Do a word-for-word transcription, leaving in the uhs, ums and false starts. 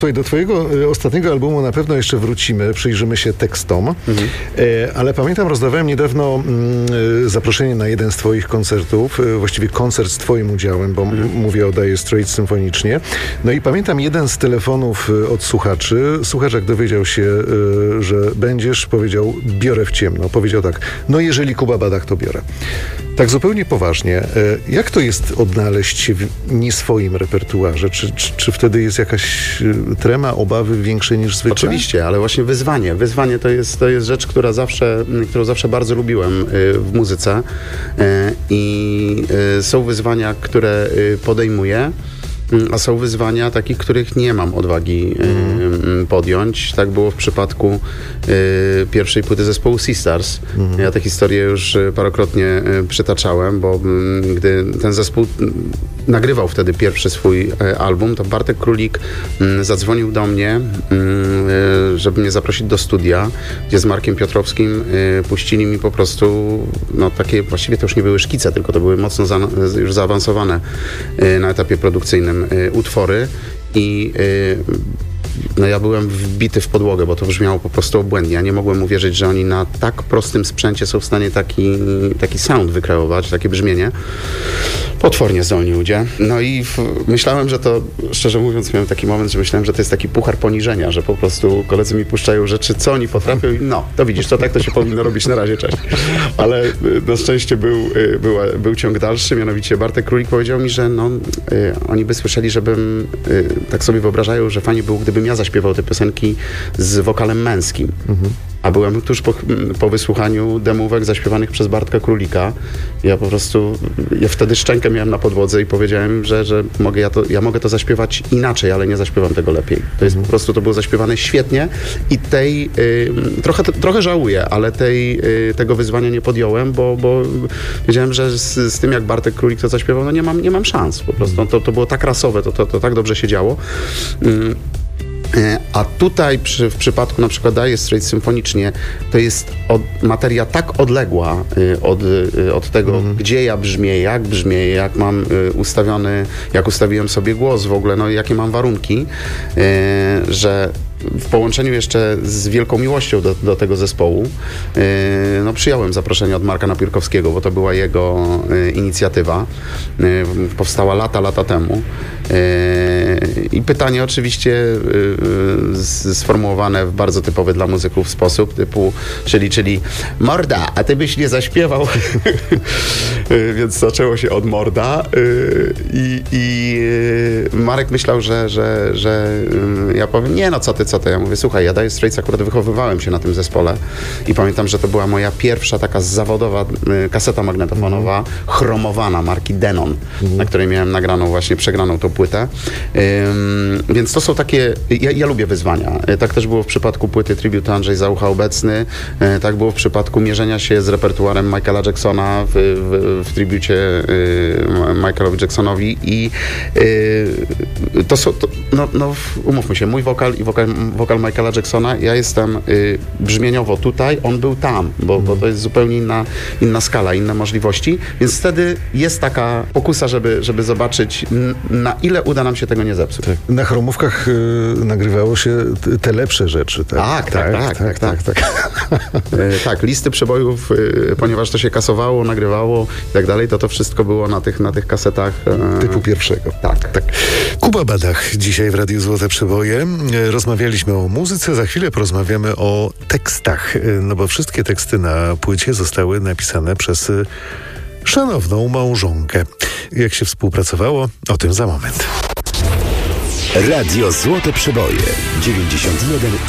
Słuchaj, do twojego y, ostatniego albumu na pewno jeszcze wrócimy, przyjrzymy się tekstom, mhm. e, ale pamiętam, rozdawałem niedawno y, zaproszenie na jeden z twoich koncertów, y, właściwie koncert z twoim udziałem, bo mhm. m- mówię o Dire Straits symfonicznie. No i pamiętam jeden z telefonów y, od słuchaczy. Słuchacz, jak dowiedział się, y, że będziesz, powiedział, biorę w ciemno. Powiedział tak, no jeżeli Kuba Badach, to biorę. Tak zupełnie poważnie, y, jak to jest odnaleźć się w nieswoim repertuarze? Czy, czy, czy wtedy jest jakaś y, trema, obawy większe niż zwykle? Oczywiście, ale właśnie wyzwanie. Wyzwanie to jest, to jest rzecz, która zawsze, którą zawsze bardzo lubiłem y, w muzyce y, i y, są wyzwania, które y, podejmuję, a są wyzwania takich, których nie mam odwagi mm. y, podjąć. Tak było w przypadku y, pierwszej płyty zespołu Sisters. Mm. Ja tę historię już parokrotnie y, przytaczałem, bo y, gdy ten zespół y, nagrywał wtedy pierwszy swój y, album, to Bartek Królik y, zadzwonił do mnie, y, żeby mnie zaprosić do studia, gdzie z Markiem Piotrowskim y, puścili mi po prostu no takie, właściwie to już nie były szkice, tylko to były mocno za, już zaawansowane y, na etapie produkcyjnym Y, utwory i y, no ja byłem wbity w podłogę, bo to brzmiało po prostu obłędnie. Ja nie mogłem uwierzyć, że oni na tak prostym sprzęcie są w stanie taki, taki sound wykreować, takie brzmienie. Potwornie zdolni ludzie. No i w, myślałem, że to, szczerze mówiąc, miałem taki moment, że myślałem, że to jest taki puchar poniżenia, że po prostu koledzy mi puszczają rzeczy, co oni potrafią i no, to widzisz, to tak to się powinno robić, na razie, cześć. Ale na szczęście był, była, był ciąg dalszy, mianowicie Bartek Królik powiedział mi, że no, y, oni by słyszeli, żebym, y, tak sobie wyobrażają, że fajnie było, gdybym ja zaśpiewał te piosenki z wokalem męskim. Mhm. A byłem tuż po, po wysłuchaniu demówek zaśpiewanych przez Bartka Królika. Ja po prostu, ja wtedy szczękę miałem na podłodze i powiedziałem, że, że mogę ja, to, ja mogę to zaśpiewać inaczej, ale nie zaśpiewam tego lepiej. To jest po prostu, to było zaśpiewane świetnie i tej, y, trochę, trochę żałuję, ale tej, y, tego wyzwania nie podjąłem, bo, bo wiedziałem, że z, z tym jak Bartek Królik to zaśpiewał, no nie mam, nie mam szans. Po prostu to, to było tak rasowe, to, to, to tak dobrze się działo. Y, A tutaj przy, w przypadku na przykład Dire Straits symfonicznie to jest od, materia tak odległa y, od, y, od tego, mm. gdzie ja brzmię, jak brzmię, jak mam y, ustawiony, jak ustawiłem sobie głos w ogóle, no i jakie mam warunki, y, że w połączeniu jeszcze z wielką miłością do, do tego zespołu yy, no przyjąłem zaproszenie od Marka Napierkowskiego, bo to była jego yy, inicjatywa. Yy, powstała lata, lata temu. Yy, I pytanie oczywiście yy, sformułowane w bardzo typowy dla muzyków sposób, typu, czyli, czyli Morda, a ty byś nie zaśpiewał? yy, więc zaczęło się od Morda yy, i, i yy, Marek myślał, że, że, że yy, ja powiem, nie no, co ty, co to? Ja mówię, słuchaj, ja Dire Straits akurat wychowywałem się na tym zespole i pamiętam, że to była moja pierwsza taka zawodowa y, kaseta magnetofonowa, mm. chromowana marki Denon, mm. na której miałem nagraną właśnie, przegraną tą płytę. Ym, więc to są takie, ja, ja lubię wyzwania. Y, tak też było w przypadku płyty Tribute Andrzej Zaucha Obecny, y, tak było w przypadku mierzenia się z repertuarem Michaela Jacksona w, w, w tribucie y, Michaelowi Jacksonowi i y, to są, to, no, no umówmy się, mój wokal i wokal wokal Michaela Jacksona, ja jestem y, brzmieniowo tutaj, on był tam, bo, bo to jest zupełnie inna, inna skala, inne możliwości, więc wtedy jest taka pokusa, żeby, żeby zobaczyć, n- na ile uda nam się tego nie zepsuć. Tak. Na chromówkach y, nagrywało się t- te lepsze rzeczy. Tak, tak, tak, tak, tak. tak, tak. y, tak listy przebojów, y, ponieważ to się kasowało, nagrywało i tak dalej, to to wszystko było na tych, na tych kasetach. Y, Typu pierwszego. Tak. tak. Kuba Badach dzisiaj w Radiu Złote Przeboje. Rozmawialiśmy o muzyce, za chwilę porozmawiamy o tekstach, no bo wszystkie teksty na płycie zostały napisane przez szanowną małżonkę. Jak się współpracowało? O tym za moment. Radio Złote Przeboje dziewięćdziesiąt jeden